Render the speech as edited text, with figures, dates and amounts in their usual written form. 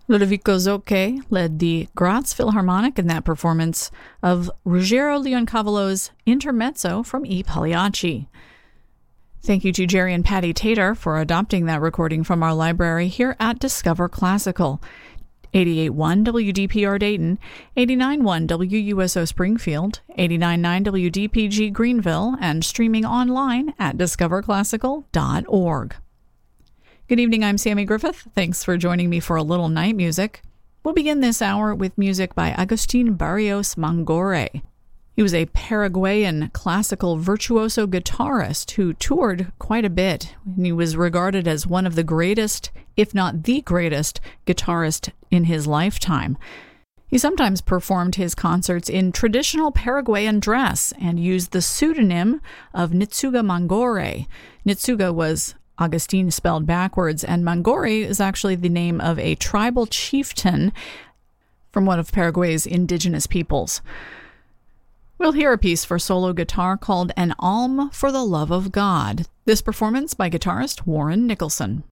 Ludovico Zocche led the Graz Philharmonic in that performance of Ruggiero Leoncavallo's Intermezzo from I Pagliacci. Thank you to Jerry and Patty Tater for adopting that recording from our library here at Discover Classical. 88.1 WDPR Dayton, 89.1 WUSO Springfield, 89.9 WDPG Greenville, and streaming online at discoverclassical.org. Good evening, I'm Sammy Griffith. Thanks for joining me for a little night music. We'll begin this hour with music by Agustin Barrios Mangore. He was a Paraguayan classical virtuoso guitarist who toured quite a bit, and he was regarded as one of the greatest, if not the greatest, guitarist in his lifetime. He sometimes performed his concerts in traditional Paraguayan dress and used the pseudonym of Nitsuga Mangore. Nitsuga was Agustin spelled backwards, and Mangore is actually the name of a tribal chieftain from one of Paraguay's indigenous peoples. We'll hear a piece for solo guitar called An Alm for the Love of God. This performance by guitarist Warren Nicholson.